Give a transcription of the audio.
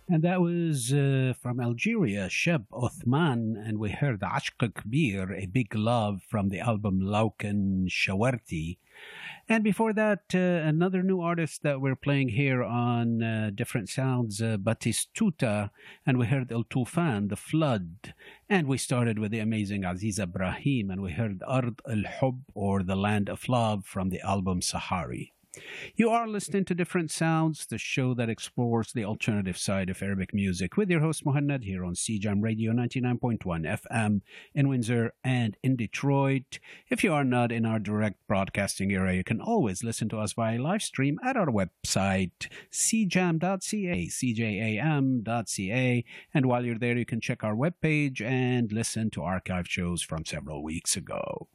And that was from Algeria, Sheb Othman, and we heard Ashq Kabir, A Big Love from the album Lauken Shawarti. And before that, another new artist that we're playing here on Different Sounds, Batistuta, and we heard El Tufan, The Flood. And we started with the amazing Aziz Ibrahim, and we heard Ard al Hub, or The Land of Love, from the album Sahari. You are listening to Different Sounds, the show that explores the alternative side of Arabic music, with your host Muhammad here on CJAM Radio 99.1 FM in Windsor and in Detroit. If you are not in our direct broadcasting area, you can always listen to us via live stream at our website, cjam.ca, cjam.ca. And while you're there, you can check our webpage and listen to archive shows from several weeks ago.